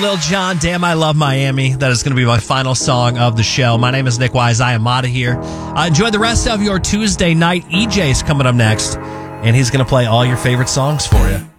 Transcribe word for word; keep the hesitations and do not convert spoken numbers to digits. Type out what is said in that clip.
Lil Jon, Damn I Love Miami. That is going to be my final song of the show. My name is Nick Wise. I am out of here. Uh, enjoy the rest of your Tuesday night. E J's coming up next, and he's going to play all your favorite songs for you.